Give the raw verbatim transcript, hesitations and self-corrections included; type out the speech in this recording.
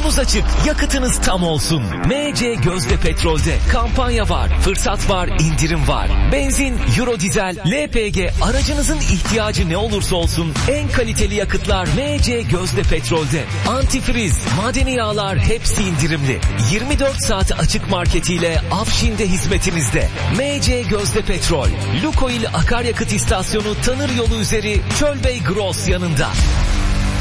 Yolunuz açık, yakıtınız tam olsun. M C Gözde Petrol'de kampanya var, fırsat var, indirim var. Benzin, Euro Dizel, L P G aracınızın ihtiyacı ne olursa olsun en kaliteli yakıtlar M C Gözde Petrol'de. Antifriz, madeni yağlar hepsi indirimli. yirmi dört saat açık marketiyle Afşin'de hizmetinizde. M C Gözde Petrol, Lukoil Akaryakıt İstasyonu Tanır Yolu üzeri Çölbey Gross yanında.